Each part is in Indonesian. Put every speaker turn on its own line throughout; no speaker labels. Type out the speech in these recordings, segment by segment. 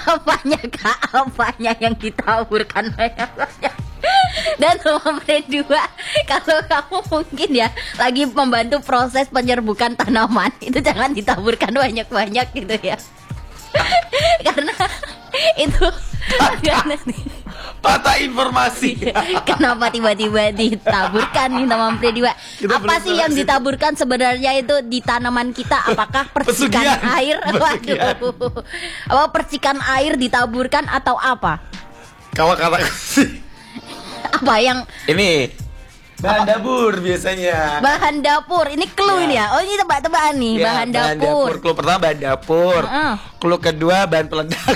Apanya kak? Apanya yang ditaburkan banyak-banyak? Dan nomor dua, kalau kamu mungkin ya lagi membantu proses penyerbukan tanaman, itu jangan ditaburkan banyak-banyak gitu ya. Karena itu
patah informasi.
Kenapa tiba-tiba ditaburkan nih nomor dua? Apa sih yang ditaburkan sebenarnya itu di tanaman kita? Apakah percikan air? Waduh. Apa percikan air ditaburkan atau apa?
Kalau kata sih
Apa yang
ini bahan dapur biasanya.
bahan dapur? Ini clue ini ya. Oh, ini tebak-tebakan nih,
Ya,
bahan dapur.
Clue pertama bahan dapur. Clue kedua bahan peledak.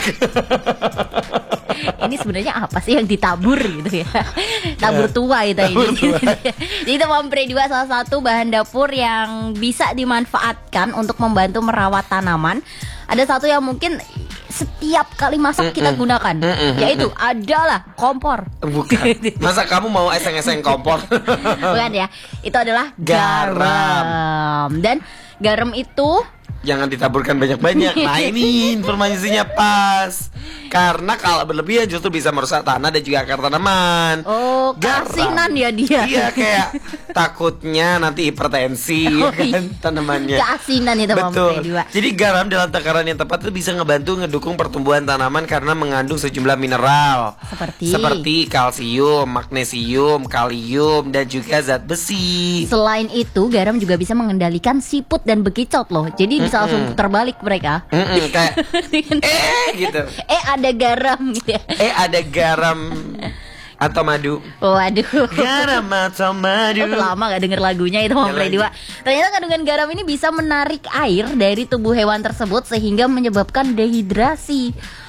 Ini sebenarnya apa sih yang ditabur gitu ya? Tabur tua itu ini. Jadi itu Mampre 2 salah satu bahan dapur yang bisa dimanfaatkan untuk membantu merawat tanaman. Ada satu yang mungkin setiap kali masak kita gunakan, yaitu adalah kompor.
Bukan. Masa kamu mau eseng-eseng kompor?
Bukan ya. Itu adalah garam. Dan garam itu
jangan ditaburkan banyak-banyak. Nah ini informasinya pas. Karena kalau berlebihan justru bisa merusak tanah dan juga akar tanaman.
Oh, keasinan ya dia.
Iya, kayak takutnya nanti hipertensi ya kan tanamannya.
Keasinan itu
Betul.
Mampre 2.
Jadi garam dalam takaran yang tepat itu bisa ngebantu ngedukung pertumbuhan tanaman karena mengandung sejumlah mineral seperti kalsium, magnesium, kalium dan juga zat besi.
Selain itu, garam juga bisa mengendalikan siput dan bekicot loh. Jadi bisa langsung terbalik mereka.
Kayak gitu.
Ada garam gitu ya.
Ada garam atau madu.
Waduh.
Garam atau madu.
Lama gak denger lagunya itu Mampre 2. Ternyata kandungan garam ini bisa menarik air dari tubuh hewan tersebut sehingga menyebabkan dehidrasi.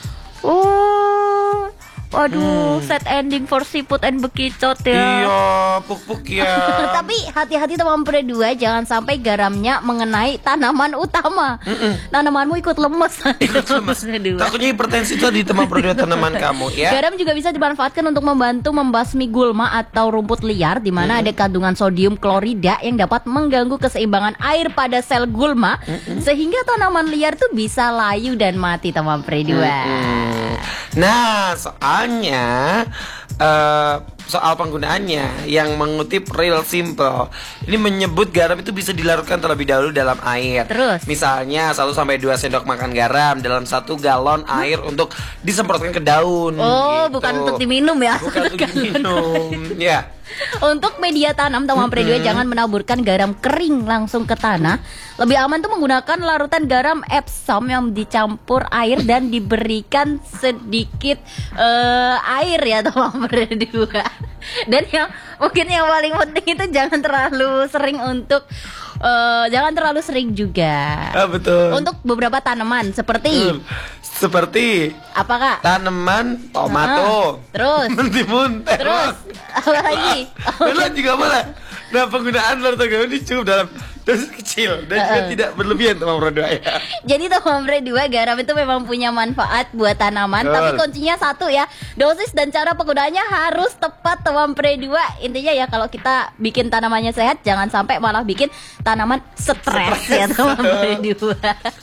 Oh, waduh, sad ending for siput and bekicot ya.
Iya, puk-puk ya.
Tapi hati-hati teman Mampre 2, jangan sampai garamnya mengenai tanaman utama. Tanamanmu ikut lemes.
Ikut lemes. Takutnya hipertensi itu di teman produk tanaman kamu ya.
Garam juga bisa dimanfaatkan untuk membantu membasmi gulma atau rumput liar, di mana ada kandungan sodium klorida yang dapat mengganggu keseimbangan air pada sel gulma, sehingga tanaman liar tuh bisa layu dan mati teman Mampre 2.
Nah, soalnya soal penggunaannya yang mengutip Real Simple ini menyebut garam itu bisa dilarutkan terlebih dahulu dalam air.
Terus?
Misalnya 1-2 sendok makan garam dalam 1 galon air untuk disemprotkan ke daun.
Oh,
gitu.
bukan untuk diminum ya.
Bukan untuk diminum. Ya.
Untuk media tanam teman Mampre 2, jangan menaburkan garam kering langsung ke tanah. Lebih aman tuh menggunakan larutan garam Epsom yang dicampur air dan diberikan sedikit air ya teman Mampre 2. Dan yang mungkin yang paling penting itu jangan terlalu sering untuk jangan terlalu sering juga.
Betul.
Untuk beberapa tanaman seperti
apa kak? Tanaman tomato.
Terus
mentimun.
Terus apa lagi?
Belum juga boleh. Nah, penggunaan larutan garam ini cukup dalam dosis kecil dan juga tidak berlebihan teman produk ya.
Jadi teman Mampre 2, garam itu memang punya manfaat buat tanaman. Tapi kuncinya satu ya, dosis dan cara penggunaannya harus tepat teman Mampre 2. Intinya ya kalau kita bikin tanamannya sehat, jangan sampai malah bikin tanaman stres ya teman Mampre 2.